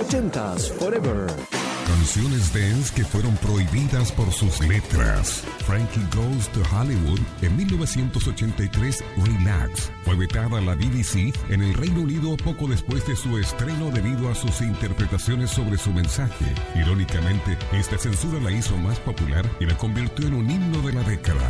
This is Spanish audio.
80s Forever. Canciones dance que fueron prohibidas por sus letras. Frankie Goes to Hollywood en 1983, Relax. Fue vetada a la BBC en el Reino Unido poco después de su estreno debido a sus interpretaciones sobre su mensaje. Irónicamente, esta censura la hizo más popular y la convirtió en un himno de la década.